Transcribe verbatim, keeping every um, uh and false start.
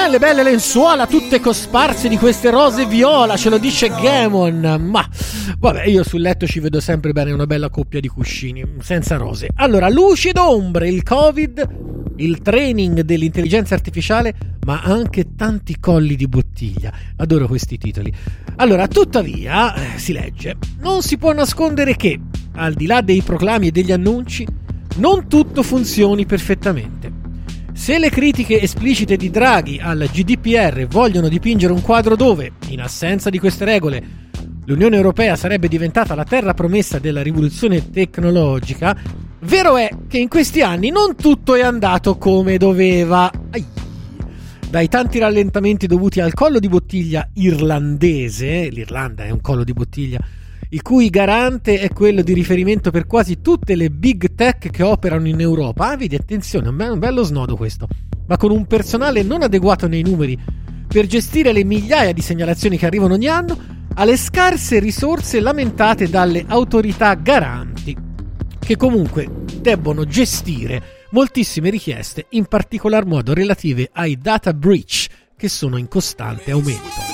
belle belle lenzuola tutte cosparse di queste rose viola, ce lo dice Gamon. Ma vabbè, io sul letto ci vedo sempre bene una bella coppia di cuscini senza rose. Allora, luci d'ombre, il Covid, il training dell'intelligenza artificiale, ma anche tanti colli di bottiglia. Adoro questi titoli. Allora, tuttavia, eh, si legge, non si può nascondere che, al di là dei proclami e degli annunci, non tutto funzioni perfettamente. Se le critiche esplicite di Draghi al G D P R vogliono dipingere un quadro dove, in assenza di queste regole, l'Unione Europea sarebbe diventata la terra promessa della rivoluzione tecnologica, vero è che in questi anni non tutto è andato come doveva. Ai. Dai tanti rallentamenti dovuti al collo di bottiglia irlandese, l'Irlanda è un collo di bottiglia, il cui garante è quello di riferimento per quasi tutte le big tech che operano in Europa. Ah, vedi, attenzione, è un bello snodo questo, ma con un personale non adeguato nei numeri per gestire le migliaia di segnalazioni che arrivano ogni anno, alle scarse risorse lamentate dalle autorità garanti, che comunque debbono gestire moltissime richieste, in particolar modo relative ai data breach, che sono in costante aumento.